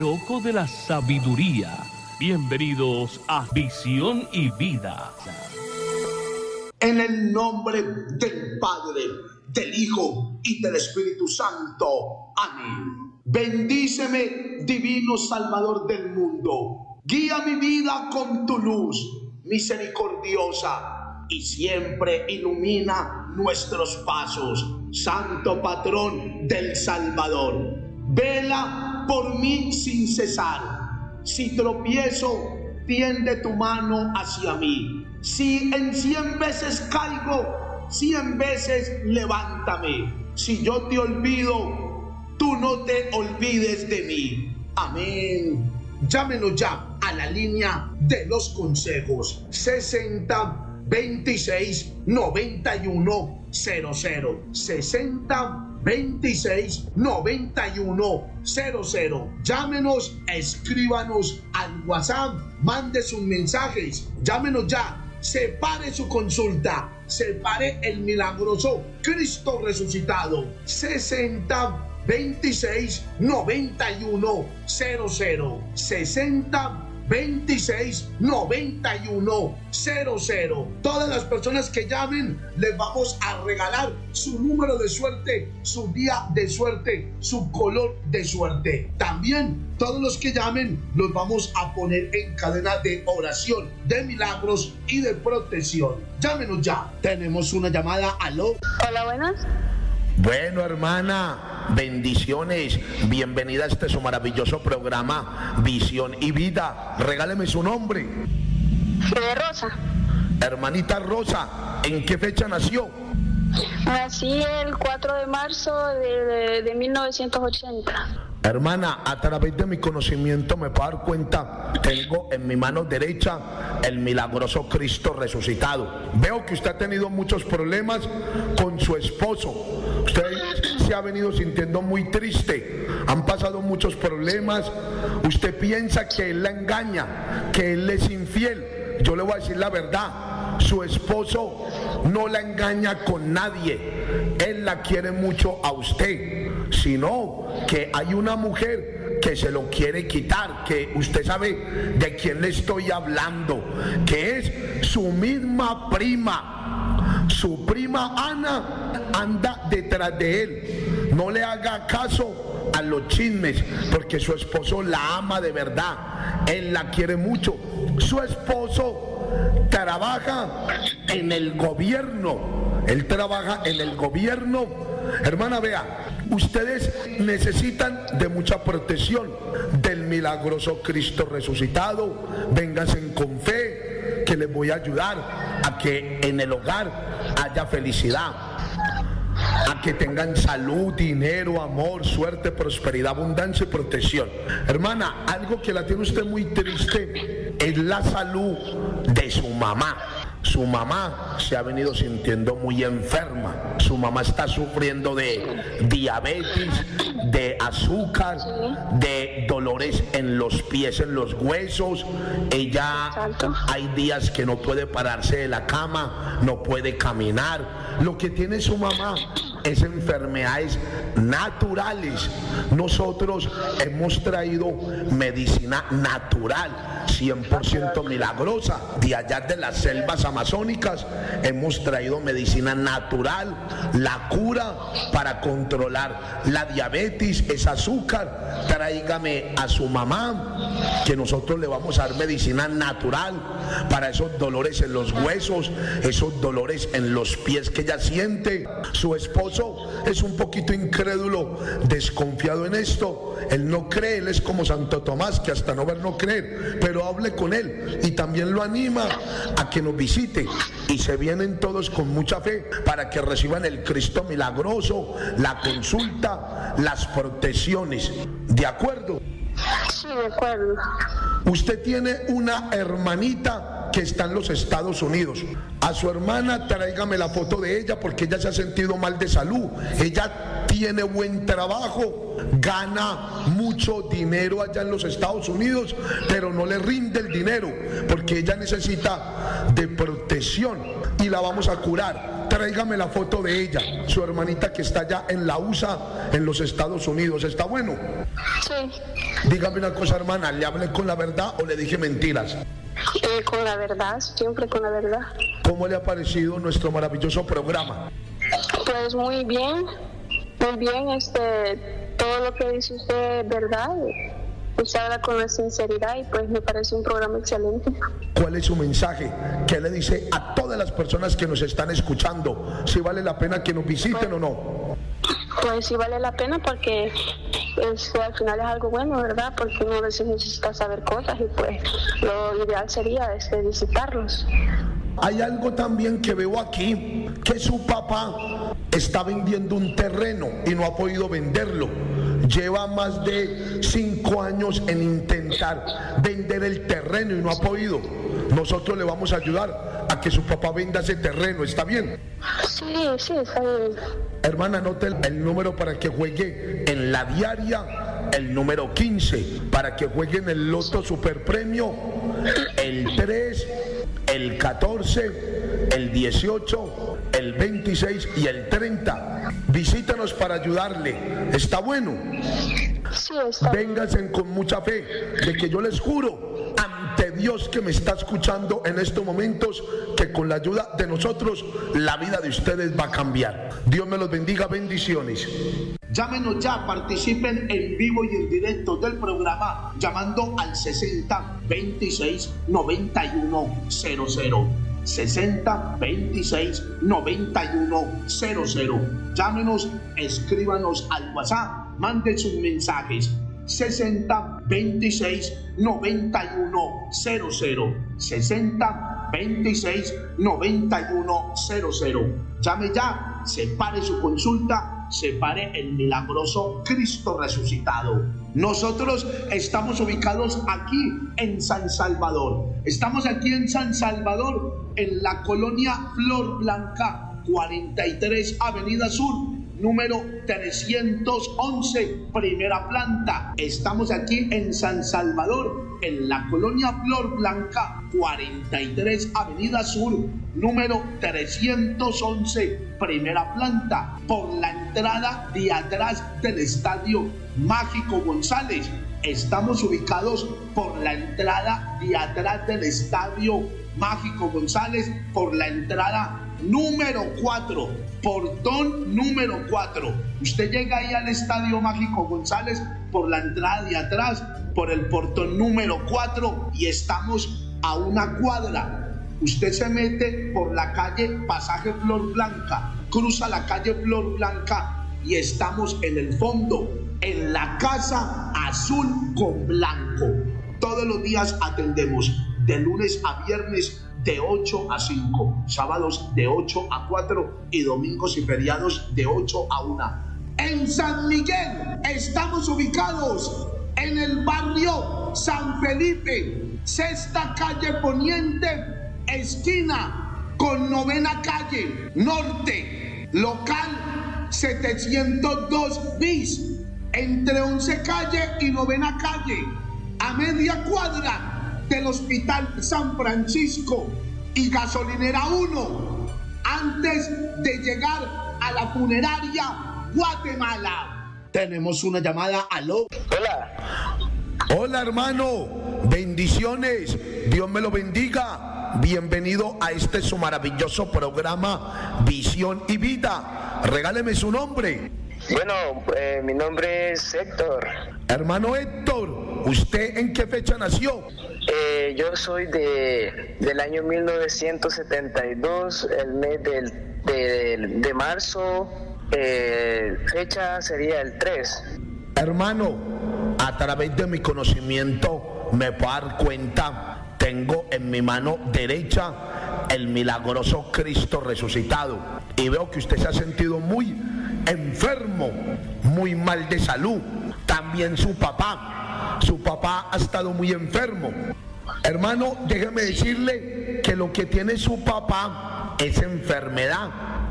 Loco de la sabiduría. Bienvenidos a Visión y Vida. En el nombre del Padre, del Hijo y del Espíritu Santo. Amén. Bendíceme, divino Salvador del mundo. Guía mi vida con tu luz misericordiosa y siempre ilumina nuestros pasos. Santo patrón del Salvador, vela por mí sin cesar. Si tropiezo, tiende tu mano hacia mí. Si en 100 veces caigo, 100 veces levántame. Si yo te olvido, tú no te olvides de mí. Amén. Llámenos ya a la línea de los consejos 60 26 91 00 60 26 91 00. Llámenos, escríbanos al WhatsApp, mande sus mensajes, llámenos ya, separe su consulta, separe el milagroso Cristo resucitado. 60 26 91 00 60 26 91 00. Todas las personas que llamen les vamos a regalar su número de suerte, su día de suerte, su color de suerte. También todos los que llamen los vamos a poner en cadena de oración, de milagros y de protección. Llámenos ya. Tenemos una llamada. Aló. Hola, buenas. Bueno, hermana, bendiciones. Bienvenida a este su maravilloso programa Visión y Vida. Regáleme su nombre. De Rosa. Hermanita Rosa, ¿en qué fecha nació? Nací el 4 de marzo de 1980. Hermana, a través de mi conocimiento me puedo dar cuenta, tengo en mi mano derecha el milagroso Cristo resucitado. Veo que usted ha tenido muchos problemas con su esposo. Usted se ha venido sintiendo muy triste. Han pasado muchos problemas. Usted piensa que él la engaña, que él es infiel. Yo le voy a decir la verdad. Su esposo no la engaña con nadie. Él la quiere mucho a usted. Sino que hay una mujer que se lo quiere quitar, que usted sabe de quién le estoy hablando, que es su misma prima. Su prima Ana anda detrás de él. No le haga caso a los chismes, porque su esposo la ama de verdad. Él la quiere mucho. Su esposo trabaja en el gobierno. Él trabaja en el gobierno. Hermana, vea, ustedes necesitan de mucha protección del milagroso Cristo resucitado. Vénganse con fe, que les voy a ayudar a que en el hogar haya felicidad, a que tengan salud, dinero, amor, suerte, prosperidad, abundancia y protección. Hermana, algo que la tiene usted muy triste es la salud de su mamá. Su mamá se ha venido sintiendo muy enferma. Su mamá está sufriendo de diabetes, de azúcar, de dolores en los pies, en los huesos. Ella hay días que no puede pararse de la cama, no puede caminar. Lo que tiene su mamá es enfermedades naturales. Nosotros hemos traído medicina natural, 100% milagrosa, de allá de las selvas amazónicas. Hemos traído medicina natural, la cura para controlar la diabetes, ese azúcar. Tráigame a su mamá, que nosotros le vamos a dar medicina natural para esos dolores en los huesos, esos dolores en los pies que ella siente. Su esposo es un poquito incrédulo, desconfiado en esto. Él no cree, él es como Santo Tomás, que hasta no ver no creer. Pero hable con él y también lo anima a que nos visite, y se vienen todos con mucha fe para que reciban el Cristo milagroso, la consulta, las protecciones. ¿De acuerdo? Sí, de acuerdo. Usted tiene una hermanita que está en los Estados Unidos. A su hermana tráigame la foto de ella, porque ella se ha sentido mal de salud. Ella tiene buen trabajo, gana mucho dinero allá en los Estados Unidos, pero no le rinde el dinero porque ella necesita de protección, y la vamos a curar. tráigame la foto de ella, su hermanita que está allá en la USA, en los Estados Unidos. ¿Está bueno? Sí. Dígame una cosa, hermana, ¿le hablé con la verdad o le dije mentiras? Con la verdad, siempre con la verdad. ¿Cómo le ha parecido nuestro maravilloso programa? Pues muy bien, todo lo que dice usted es verdad. Usted habla con la sinceridad y pues me parece un programa excelente. ¿Cuál es su mensaje? ¿Qué le dice a todas las personas que nos están escuchando? ¿Si vale la pena que nos visiten o no? Pues sí vale la pena porque al final es algo bueno, ¿verdad? Porque uno a veces necesita saber cosas y pues lo ideal sería visitarlos. Hay algo también que veo aquí, que su papá está vendiendo un terreno y no ha podido venderlo. Lleva más de 5 años en intentar vender el terreno y no ha podido. Nosotros le vamos a ayudar a que su papá venda ese terreno, ¿está bien? Sí, está bien. Hermana, anote el número para que juegue en la diaria, el número 15, para que juegue en el loto super premio, el 3, el 14, el 18, el 26 y el 30. Visítanos para ayudarle. ¿Está bueno? Sí, está bien. Vénganse con mucha fe, de que yo les juro ante Dios que me está escuchando en estos momentos, que con la ayuda de nosotros la vida de ustedes va a cambiar. Dios me los bendiga, bendiciones. Llámenos ya, participen en vivo y en directo del programa llamando al 60 26 91 00. 60 26 91 00. Llámenos, escríbanos al WhatsApp, manden sus mensajes. 60 26 91 00. 60 26 91 00. Llame ya, separe su consulta, separe el milagroso Cristo resucitado. Nosotros estamos ubicados aquí en San Salvador. Estamos aquí en San Salvador, en la colonia Flor Blanca, 43 Avenida Sur, número 311, primera planta. Estamos aquí en San Salvador, en la colonia Flor Blanca, 43 Avenida Sur, número 311, primera planta, por la entrada de atrás del Estadio Mágico González. Estamos ubicados por la entrada de atrás del Estadio Mágico González, por la entrada número 4, portón número 4. Usted llega ahí al Estadio Mágico González por la entrada de atrás, por el portón número 4, y estamos a una cuadra. Usted se mete por la calle Pasaje Flor Blanca, cruza la calle Flor Blanca y estamos en el fondo, en la Casa Azul con Blanco. Todos los días atendemos de lunes a viernes de 8 a 5, sábados de 8 a 4 y domingos y feriados de 8 a 1. En San Miguel estamos ubicados en el barrio San Felipe, sexta calle Poniente, esquina con novena calle Norte, local 702 bis, entre 11 calle y novena calle, a media cuadra del Hospital San Francisco y Gasolinera 1, antes de llegar a la funeraria Guatemala. Tenemos una llamada. Aló. Hola. Hola, hermano, bendiciones, Dios me lo bendiga. Bienvenido a este su maravilloso programa Visión y Vida. Regáleme su nombre. Bueno, mi nombre es Héctor. Hermano Héctor, ¿usted en qué fecha nació? Yo soy del año 1972, el mes de marzo, fecha sería el 3. Hermano, a través de mi conocimiento me puedo dar cuenta, tengo en mi mano derecha el milagroso Cristo resucitado, y veo que usted se ha sentido muy enfermo, muy mal de salud. También su papá ha estado muy enfermo. Hermano, déjeme decirle que lo que tiene su papá es enfermedad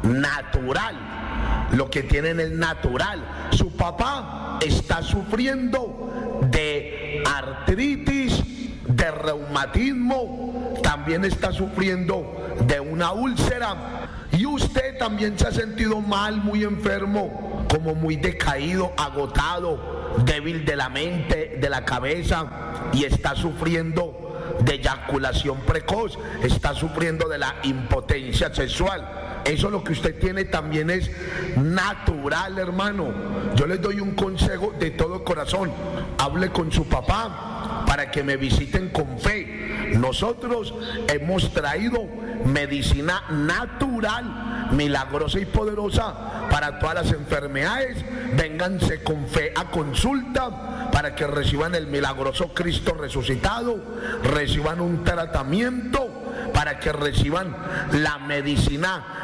natural. Lo que tienen es natural. Su papá está sufriendo de artritis, de reumatismo, también está sufriendo de una úlcera Y usted también se ha sentido mal, muy enfermo, como muy decaído, agotado, débil de la mente, de la cabeza, y está sufriendo de eyaculación precoz, está sufriendo de la impotencia sexual. Eso lo que usted tiene también es natural, hermano. Yo les doy un consejo de todo corazón: hable con su papá para que me visiten con fe. Nosotros hemos traído medicina natural, milagrosa y poderosa para todas las enfermedades. Vénganse con fe a consulta para que reciban el milagroso Cristo resucitado, reciban un tratamiento, para que reciban la medicina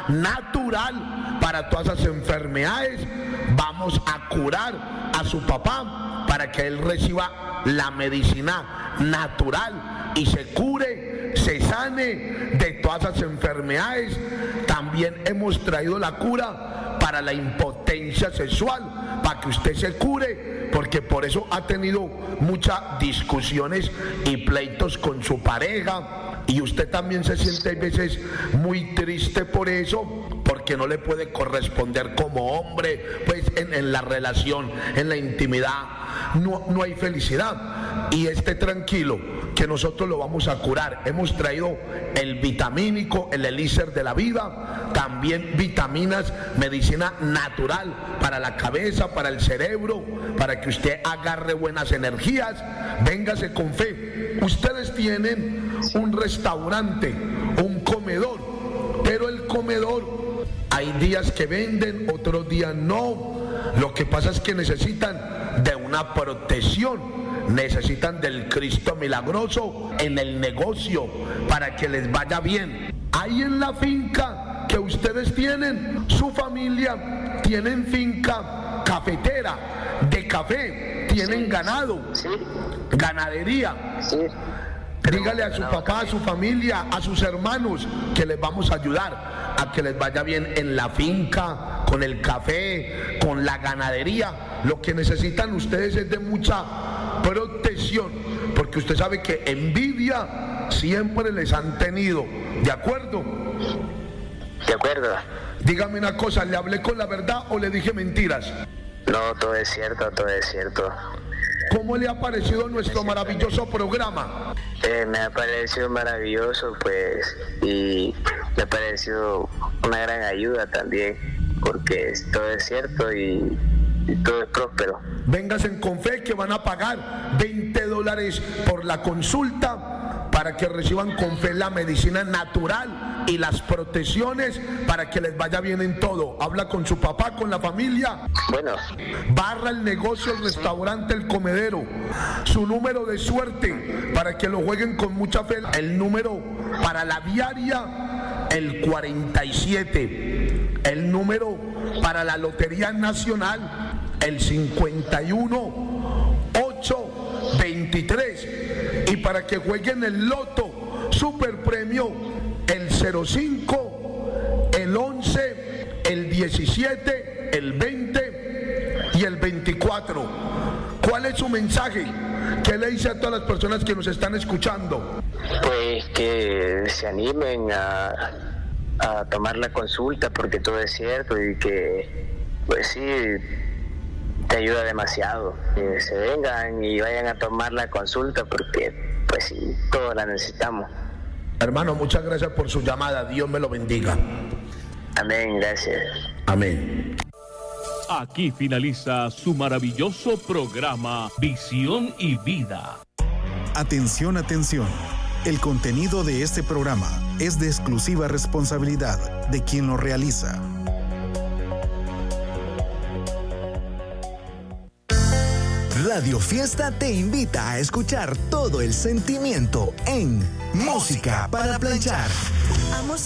natural para todas esas enfermedades. Vamos a curar a su papá para que él reciba la medicina natural y se cure, se sane de todas esas enfermedades. También hemos traído la cura para la impotencia sexual, para que usted se cure, porque por eso ha tenido muchas discusiones y pleitos con su pareja. Y usted también se siente a veces muy triste por eso, porque no le puede corresponder como hombre, pues en la relación, en la intimidad, no hay felicidad. Y esté tranquilo, que nosotros lo vamos a curar. Hemos traído el vitamínico, el elixir de la vida, también vitaminas, medicina natural para la cabeza, para el cerebro, para que usted agarre buenas energías. Véngase con fe. Ustedes tienen un restaurante, un comedor, pero el comedor hay días que venden, otros días no. Lo que pasa es que necesitan de una protección, necesitan del Cristo milagroso en el negocio para que les vaya bien. Ahí en la finca que ustedes tienen, su familia, tienen finca cafetera, de café, tienen ganado, ganadería. Dígale a su papá, a su familia, a sus hermanos que les vamos a ayudar a que les vaya bien en la finca, con el café, con la ganadería. Lo que necesitan ustedes es de mucha protección, porque usted sabe que envidia siempre les han tenido. ¿De acuerdo? De acuerdo. Dígame una cosa, ¿le hablé con la verdad o le dije mentiras? No, todo es cierto, todo es cierto. ¿Cómo le ha parecido nuestro maravilloso programa? Me ha parecido maravilloso, pues, y me ha parecido una gran ayuda también, porque todo es cierto y todo es próspero. Vénganse con fe que van a pagar $20 por la consulta para que reciban con fe la medicina natural y las protecciones para que les vaya bien en todo. Habla con su papá, con la familia. Bueno. Barra el negocio, el restaurante, el comedero. Su número de suerte para que lo jueguen con mucha fe. El número para la diaria, el 47. El número para la Lotería Nacional, el 51-823. Y para que jueguen el loto super premio, el 05, el 11, el 17, el 20 y el 24. ¿Cuál es su mensaje? ¿Qué le dice a todas las personas que nos están escuchando? Pues que se animen a tomar la consulta, porque todo es cierto y que, pues sí, te ayuda demasiado. Que se vengan y vayan a tomar la consulta, porque, pues sí, todos la necesitamos. Hermano, muchas gracias por su llamada. Dios me lo bendiga. Amén, gracias. Amén. Aquí finaliza su maravilloso programa Visión y Vida. Atención, atención. El contenido de este programa es de exclusiva responsabilidad de quien lo realiza. Radio Fiesta te invita a escuchar todo el sentimiento en Música para Planchar.